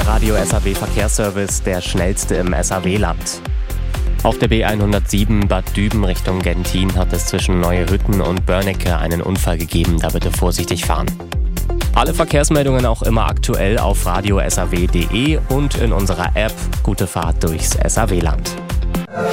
Radio SAW Verkehrsservice, der schnellste im SAW-Land. Auf der B107 Bad Düben Richtung Gentin hat es zwischen Neue Hütten und Börnecke einen Unfall gegeben, da bitte vorsichtig fahren. Alle Verkehrsmeldungen auch immer aktuell auf radiosaw.de und in unserer App. Gute Fahrt durchs SAW-Land.